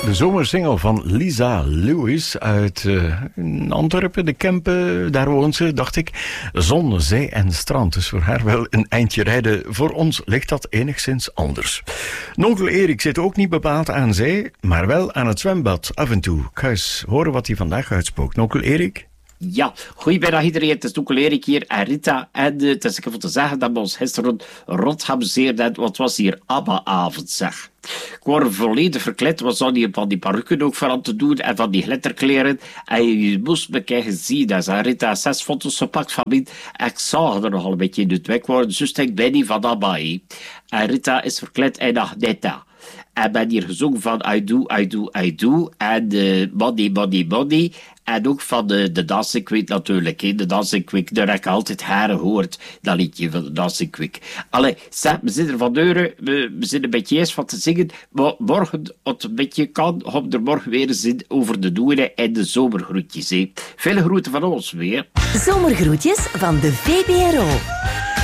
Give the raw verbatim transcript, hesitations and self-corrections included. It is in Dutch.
De zomersingle van Lisa Lewis uit uh, Antwerpen, de Kempen, daar woont ze, dacht ik. Zon, zee en strand, dus voor haar wel een eindje rijden. Voor ons ligt dat enigszins anders. Nonkel Erik zit ook niet bepaald aan zee, maar wel aan het zwembad, af en toe. Ik ga eens horen wat hij vandaag uitspookt. Nonkel Erik? Ja, goedemiddag iedereen. Het is Nonkel Erik hier en Rita. En uh, het is even te zeggen dat we ons gisteren rot geamuseerd hebben. Wat was hier ABBA-avond, zeg. Ik word volledig verkleed. We zouden hier van die parukken ook voor aan te doen en van die glitterkleren. En je moest me kijken zien. Dat is Rita zes foto's gepakt van mij. En ik zag er nogal een beetje in het weg worden. Dus ik ben niet van ABBA. He. En Rita is verkleed in Agneta. En ben hier gezongen van I do, I do, I do. En uh, Body, Body, Body. En ook van de, de Dancing Queen natuurlijk. He. De Dancing Queen, daar heb ik altijd haren gehoord. Dat liedje van de Dancing Queen. Allee, zeg, we zitten van deuren. We, we zijn een beetje eens van te zingen. Maar morgen, als het een beetje kan, gaan we er morgen weer zin over de doelen en de zomergroetjes. He. Veel groeten van ons weer. Zomergroetjes van de V B R O.